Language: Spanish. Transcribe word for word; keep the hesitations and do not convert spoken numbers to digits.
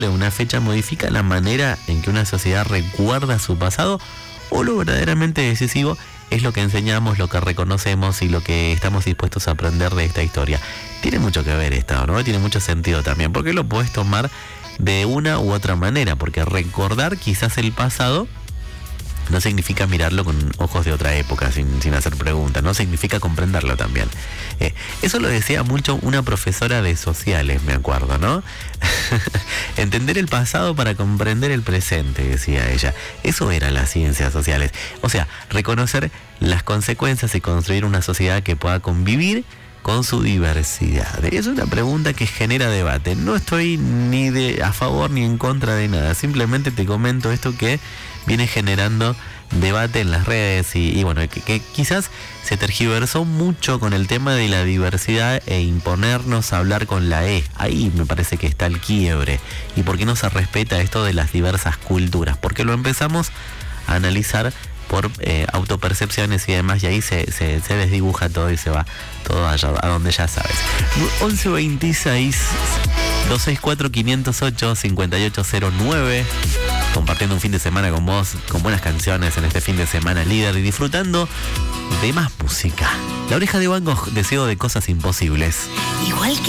una fecha modifica la manera en que una sociedad recuerda su pasado, o lo verdaderamente decisivo es lo que enseñamos, lo que reconocemos y lo que estamos dispuestos a aprender de esta historia. Tiene mucho que ver esto, ¿no? Tiene mucho sentido también, porque lo puedes tomar de una u otra manera, porque recordar quizás el pasado no significa mirarlo con ojos de otra época, sin, sin hacer preguntas, no significa comprenderlo también. Eh, eso lo decía mucho una profesora de sociales, me acuerdo, ¿no? Entender el pasado para comprender el presente, decía ella. Eso eran las ciencias sociales. O sea, reconocer las consecuencias y construir una sociedad que pueda convivir con su diversidad. Es una pregunta que genera debate. No estoy ni de a favor ni en contra de nada. Simplemente te comento esto que viene generando debate en las redes y, y bueno, que, que quizás se tergiversó mucho con el tema de la diversidad e imponernos a hablar con la E. Ahí me parece que está el quiebre. ¿Y por qué no se respeta esto de las diversas culturas? Porque lo empezamos a analizar por eh, autopercepciones y demás, y ahí se, se, se desdibuja todo y se va todo allá, a donde ya sabes. once veintiséis, doscientos sesenta y cuatro, quinientos ocho, cincuenta y ocho cero nueve, compartiendo un fin de semana con vos, con buenas canciones en este fin de semana líder y disfrutando de más música. La Oreja de Van Gogh, deseo de cosas imposibles. Igual que